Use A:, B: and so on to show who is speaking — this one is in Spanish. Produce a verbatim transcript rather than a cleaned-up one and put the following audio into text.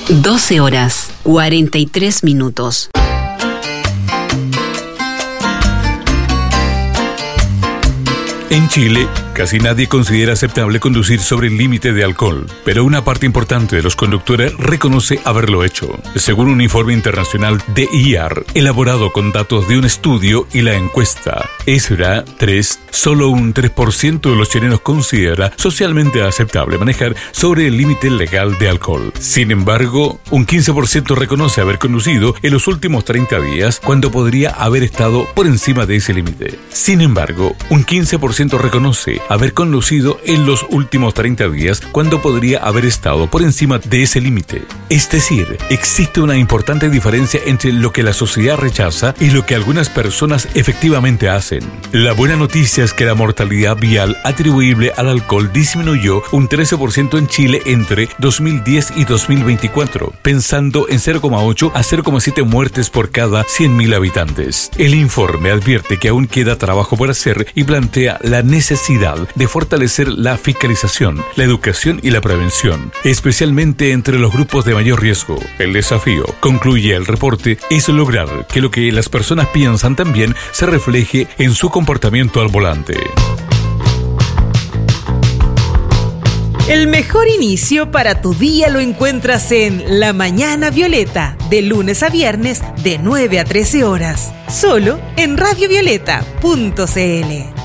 A: doce horas, cuarenta y tres minutos.
B: En Chile, casi nadie considera aceptable conducir sobre el límite de alcohol, pero una parte importante de los conductores reconoce haberlo hecho. Según un informe internacional de I A R, elaborado con datos de un estudio y la encuesta ESRA tres, solo un tres por ciento de los chilenos considera socialmente aceptable manejar sobre el límite legal de alcohol. Sin embargo, un quince por ciento reconoce haber conducido en los últimos treinta días cuando podría haber estado por encima de ese límite. Sin embargo, un quince por ciento reconoce haber conducido en los últimos treinta días cuando podría haber estado por encima de ese límite. Es decir, existe una importante diferencia entre lo que la sociedad rechaza y lo que algunas personas efectivamente hacen. La buena noticia es que la mortalidad vial atribuible al alcohol disminuyó un trece por ciento en Chile entre dos mil diez y dos mil veinticuatro, pensando en cero coma ocho a cero coma siete muertes por cada cien mil habitantes. El informe advierte que aún queda trabajo por hacer y plantea la necesidad de fortalecer la fiscalización, la educación y la prevención, especialmente entre los grupos de mayor riesgo. El desafío, concluye el reporte, es lograr que lo que las personas piensan también se refleje en su comportamiento al volante.
C: El mejor inicio para tu día lo encuentras en La Mañana Violeta, de lunes a viernes de nueve a trece horas, solo en radio violeta punto c l.